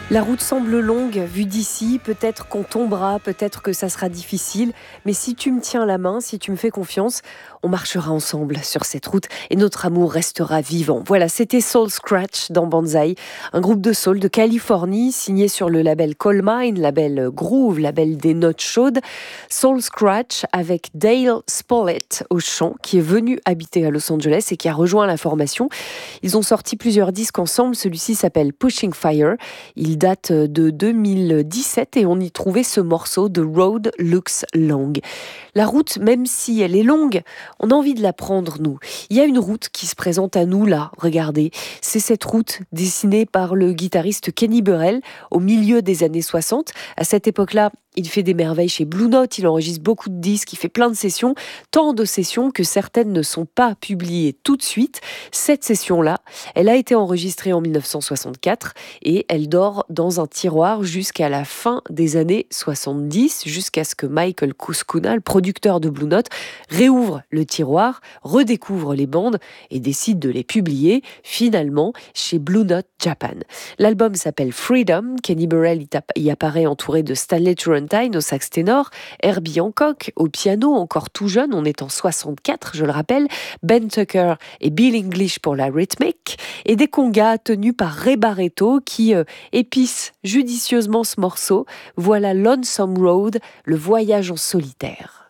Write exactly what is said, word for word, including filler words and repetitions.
La route semble longue, vue d'ici, peut-être qu'on tombera, peut-être que ça sera difficile, mais si tu me tiens la main, si tu me fais confiance, on marchera ensemble sur cette route et notre amour restera vivant. Voilà, c'était Soul Scratch dans Banzai, un groupe de soul de Californie signé sur le label Coal Mine, label Groove, label des notes chaudes. Soul Scratch avec Dale Smollett au chant, qui est venu habiter à Los Angeles et qui a rejoint la formation. Ils ont sorti plusieurs disques ensemble, celui-ci s'appelle Pushing Fire. Il date de deux mille dix-sept et on y trouvait ce morceau de Road Looks Long. La route, même si elle est longue, on a envie de la prendre, nous. Il y a une route qui se présente à nous, là, regardez. C'est cette route dessinée par le guitariste Kenny Burrell au milieu des années soixante. À cette époque-là, il fait des merveilles chez Blue Note, il enregistre beaucoup de disques, il fait plein de sessions, tant de sessions que certaines ne sont pas publiées tout de suite. Cette session-là, elle a été enregistrée en dix-neuf cent soixante-quatre et elle dort dans un tiroir jusqu'à la fin des années soixante-dix, jusqu'à ce que Michael Kuskuna, le producteur de Blue Note, réouvre le tiroir, redécouvre les bandes et décide de les publier, finalement, chez Blue Note Japan. L'album s'appelle Freedom. Kenny Burrell y apparaît entouré de Stanley Turrentine au sax ténor, Herbie Hancock au piano, encore tout jeune, on est en soixante-quatre, je le rappelle, Ben Tucker et Bill English pour la rythmique, et des congas tenus par Ray Barretto qui euh, épicent judicieusement ce morceau. Voilà Lonesome Road, le voyage en solitaire.